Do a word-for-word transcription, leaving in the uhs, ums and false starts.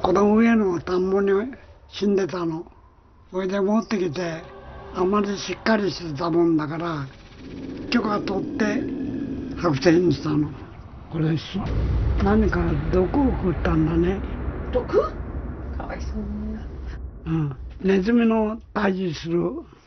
この上の田んぼに死んでたの。それで持ってきて、あまりしっかりしてたもんだから、許可取って剥製にしたの。これし、何か毒を食ったんだね。 毒？かわいそうに。 うん。ネズミの退治する